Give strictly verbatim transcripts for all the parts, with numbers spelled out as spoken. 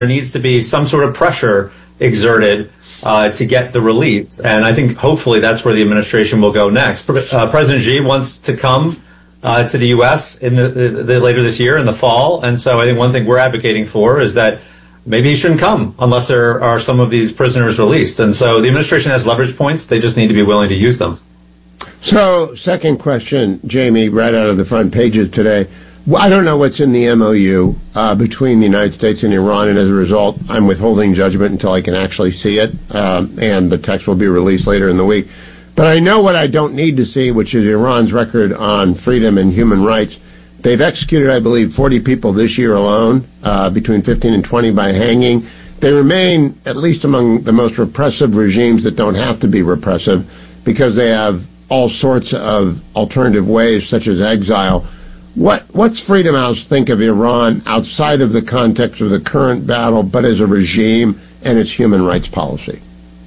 needs to be some sort of pressure exerted uh, to get the release. And I think hopefully that's where the administration will go next. Uh, President Xi wants to come uh, to the U S in the, the, the later this year in the fall. And so I think one thing we're advocating for is that maybe he shouldn't come unless there are some of these prisoners released. And so the administration has leverage points. They just need to be willing to use them. So, second question, Jamie, right out of the front pages today. Well, I don't know what's in the M O U uh, between the United States and Iran, and as a result, I'm withholding judgment until I can actually see it, um, and the text will be released later in the week. But I know what I don't need to see, which is Iran's record on freedom and human rights. They've executed, I believe, forty people this year alone, uh, between fifteen and twenty by hanging. They remain, at least among the most repressive regimes that don't have to be repressive, because they have all sorts of alternative ways, such as exile. What what's Freedom House think of Iran outside of the context of the current battle, but as a regime and its human rights policy?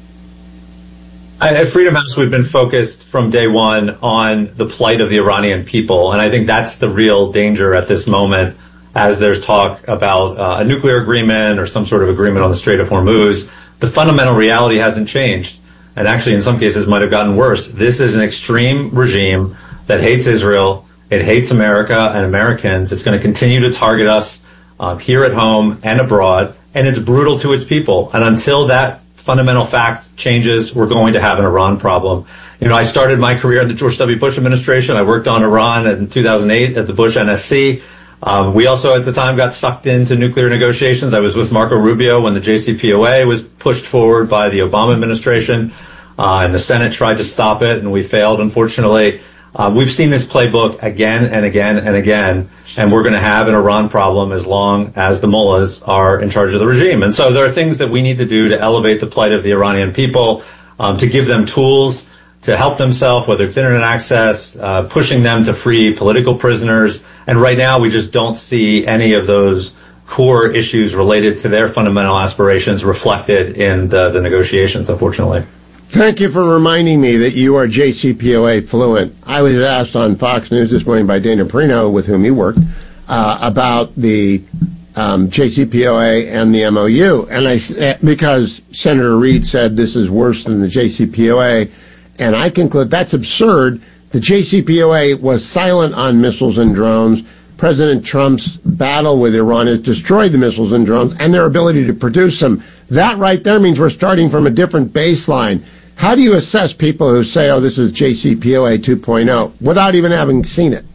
At Freedom House, we've been focused from day one on the plight of the Iranian people, and I think that's the real danger at this moment, as there's talk about uh, a nuclear agreement or some sort of agreement on the Strait of Hormuz. The fundamental reality hasn't changed, and actually in some cases might have gotten worse. This is an extreme regime that hates Israel. It hates America and Americans. It's going to continue to target us uh, here at home and abroad, and it's brutal to its people. And until that fundamental fact changes, we're going to have an Iran problem. You know, I started my career in the George W. Bush administration. I worked on Iran in two thousand eight at the Bush N S C. Um, we also at the time got sucked into nuclear negotiations. I was with Marco Rubio when the J C P O A was pushed forward by the Obama administration, uh, and the Senate tried to stop it, and we failed, unfortunately. Uh, we've seen this playbook again and again and again, and we're going to have an Iran problem as long as the mullahs are in charge of the regime. And so there are things that we need to do to elevate the plight of the Iranian people, um, to give them tools to help themselves, whether it's internet access, uh, pushing them to free political prisoners. And right now we just don't see any of those core issues related to their fundamental aspirations reflected in the, the negotiations, unfortunately. Thank you for reminding me that you are J C P O A fluent. I was asked on Fox News this morning by Dana Perino, with whom you worked, uh, about the um, J C P O A and the M O U, and I because Senator Reid said this is worse than the J C P O A, and I conclude that's absurd. The J C P O A was silent on missiles and drones. President Trump's battle with Iran has destroyed the missiles and drones and their ability to produce them. That right there means we're starting from a different baseline. How do you assess people who say, oh, this is J C P O A two point oh, without even having seen it?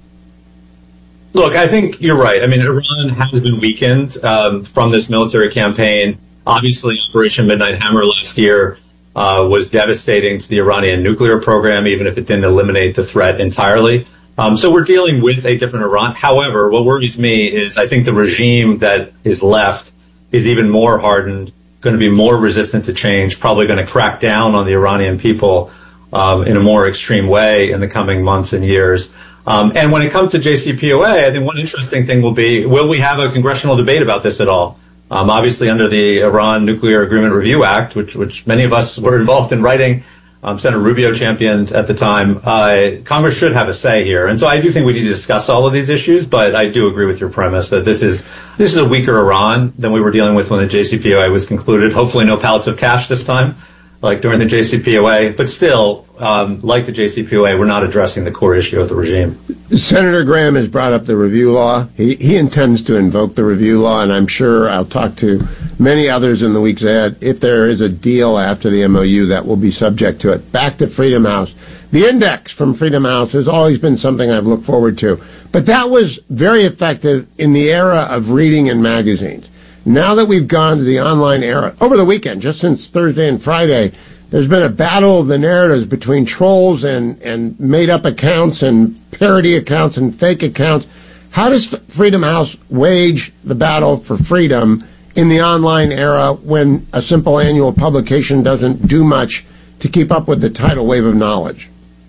Look, I think you're right. I mean, Iran has been weakened um, from this military campaign. Obviously, Operation Midnight Hammer last year uh, was devastating to the Iranian nuclear program, even if it didn't eliminate the threat entirely. Um, so we're dealing with a different Iran. However, what worries me is I think the regime that is left is even more hardened, going to be more resistant to change, probably going to crack down on the Iranian people um, in a more extreme way in the coming months and years. Um, and when it comes to J C P O A, I think one interesting thing will be, will we have a congressional debate about this at all? Um, obviously, under the Iran Nuclear Agreement Review Act, which, which many of us were involved in writing, Um, Senator Rubio championed at the time, uh, Congress should have a say here. And so I do think we need to discuss all of these issues, but I do agree with your premise that this is this is a weaker Iran than we were dealing with when the J C P O A was concluded. Hopefully no pallets of cash this time, like during the J C P O A. But still, um, like the J C P O A, we're not addressing the core issue of the regime. Senator Graham has brought up the review law. He, he intends to invoke the review law, and I'm sure I'll talk to many others in the weeks ahead. If there is a deal after the M O U, that will be subject to it. Back to Freedom House. The index from Freedom House has always been something I've looked forward to. But that was very effective in the era of reading in magazines. Now that we've gone to the online era, over the weekend, just since Thursday and Friday, there's been a battle of the narratives between trolls and, and made-up accounts and parody accounts and fake accounts. How does Freedom House wage the battle for freedom in the online era when a simple annual publication doesn't do much to keep up with the tidal wave of knowledge?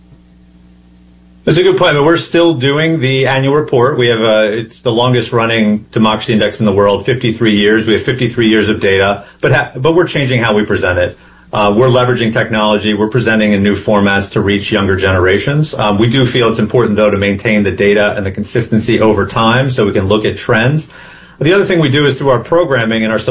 That's a good point. But we're still doing the annual report. We have a, it's the longest running democracy index in the world, fifty-three years. We have fifty-three years of data, but ha- but we're changing how we present it. Uh, we're leveraging technology. We're presenting in new formats to reach younger generations. Um, we do feel it's important, though, to maintain the data and the consistency over time so we can look at trends. The other thing we do is through our programming and our